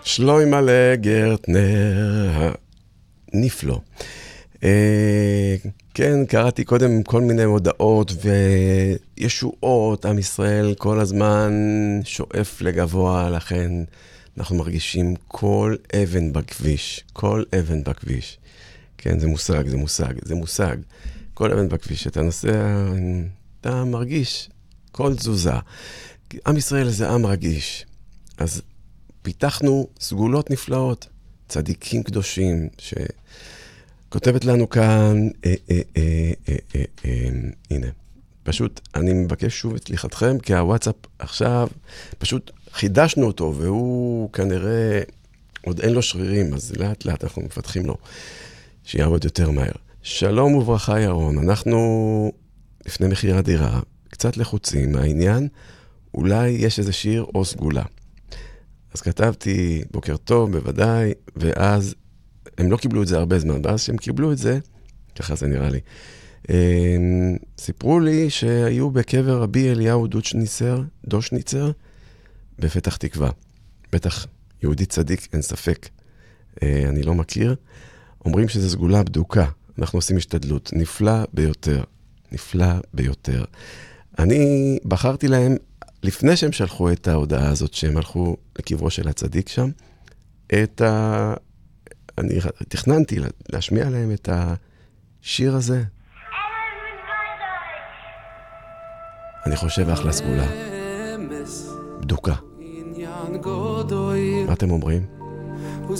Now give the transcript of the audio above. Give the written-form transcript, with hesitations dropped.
שלוימלה גרטנר, נפלא. כן, קראתי קודם כל מיני הודעות וישועות, עם ישראל כל הזמן שואף לגבוה, לכן אנחנו מרגישים כל אבן בכביש, כל אבן בכביש. כן, זה מושג, זה מושג, זה מושג. כל אבן בכביש, אתה נוסע, אתה מרגיש כל תזוזה. עם ישראל זה עם רגיש, אז פיתחנו סגולות נפלאות, צדיקים קדושים, שכותבת לנו כאן, הנה, פשוט אני מבקש שוב את סליחתכם, כי הוואטסאפ עכשיו, פשוט חידשנו אותו, והוא כנראה, עוד אין לו שרירים, אז לאט לאט אנחנו מפתחים לו, שיעבוד יותר מהר. שלום וברכה ירון, אנחנו לפני מחיר הדירה, קצת לחוצים מהעניין, אולי יש איזה שיר או סגולה. אז כתבתי בוקר טוב, בוודאי, ואז הם לא קיבלו את זה הרבה זמן, ואז שהם קיבלו את זה, ככה זה נראה לי, סיפרו לי שהיו בקבר רבי אליהו דושניצר, בפתח תקווה. בטח יהודי צדיק, אין ספק, אני לא מכיר. אומרים שזה סגולה בדוקה, אנחנו עושים השתדלות, נפלא ביותר, נפלא ביותר. אני בחרתי להם, לפני שהם שלחו את ההודעה הזאת, שהם הלכו לקברו של הצדיק שם, אני תכננתי להשמיע להם את השיר הזה. אני חושב אחלה סגולה. בדוקה. מה אתם אומרים?